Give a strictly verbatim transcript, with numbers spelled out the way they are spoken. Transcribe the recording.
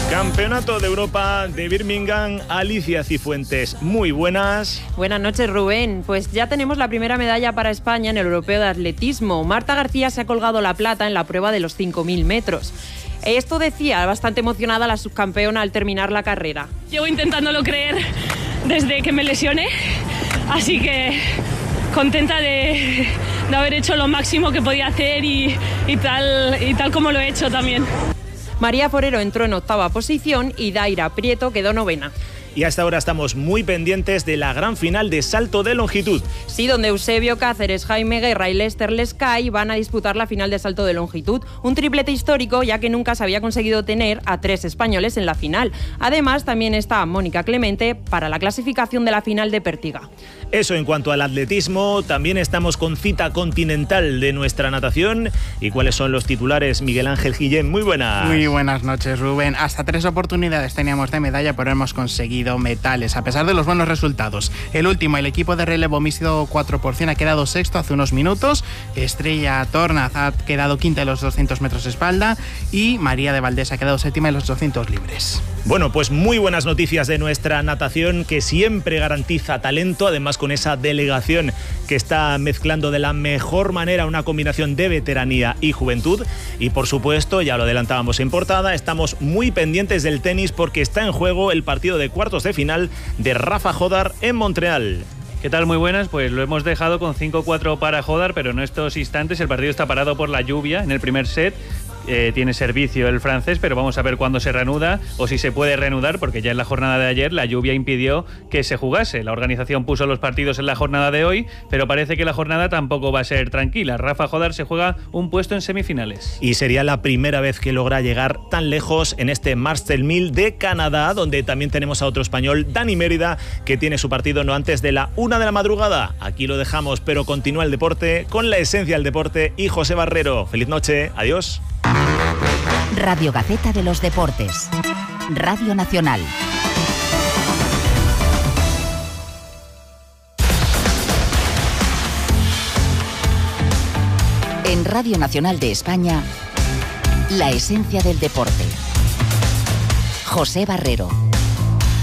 Campeonato de Europa de Birmingham. Alicia Cifuentes, muy buenas. Buenas noches, Rubén. Pues ya tenemos la primera medalla para España en el Europeo de Atletismo. Marta García se ha colgado la plata en la prueba de los cinco mil metros. Esto decía bastante emocionada la subcampeona al terminar la carrera. Llevo intentándolo creer desde que me lesioné, así que contenta de, de haber hecho lo máximo que podía hacer y, y, tal, y tal como lo he hecho también. María Forero entró en octava posición y Daira Prieto quedó novena. Y hasta ahora estamos muy pendientes de la gran final de salto de longitud. Sí, donde Eusebio Cáceres, Jaime Guerra y Lester Lescay van a disputar la final de salto de longitud. Un triplete histórico, ya que nunca se había conseguido tener a tres españoles en la final. Además, también está Mónica Clemente para la clasificación de la final de Pértiga. Eso en cuanto al atletismo. También estamos con cita continental de nuestra natación. ¿Y cuáles son los titulares? Miguel Ángel Guillén, muy buenas. Muy buenas noches, Rubén. Hasta tres oportunidades teníamos de medalla, pero hemos conseguido metales, a pesar de los buenos resultados. El último, el equipo de relevo mixto cuatro por cien, ha quedado sexto hace unos minutos. Estrella Tornaz ha quedado quinta en los doscientos metros espalda y María de Valdés ha quedado séptima en los doscientos libres. Bueno, pues muy buenas noticias de nuestra natación, que siempre garantiza talento, además con esa delegación que está mezclando de la mejor manera una combinación de veteranía y juventud. Y por supuesto, ya lo adelantábamos en portada, estamos muy pendientes del tenis porque está en juego el partido de cuartos de final de Rafa Jodar en Montreal. ¿Qué tal? Muy buenas. Pues lo hemos dejado con cinco cuatro para Jodar, pero en estos instantes el partido está parado por la lluvia en el primer set. Eh, tiene servicio el francés, pero vamos a ver cuándo se reanuda o si se puede reanudar, porque ya en la jornada de ayer la lluvia impidió que se jugase. La organización puso los partidos en la jornada de hoy, pero parece que la jornada tampoco va a ser tranquila. Rafa Jodar se juega un puesto en semifinales. Y sería la primera vez que logra llegar tan lejos en este Masters mil de Canadá, donde también tenemos a otro español, Dani Mérida, que tiene su partido no antes de la una de la madrugada. Aquí lo dejamos, pero continúa el deporte con la esencia del deporte y José Barrero. Feliz noche, adiós. Radio Gaceta de los Deportes. Radio Nacional. En Radio Nacional de España, la esencia del deporte. José Barrero.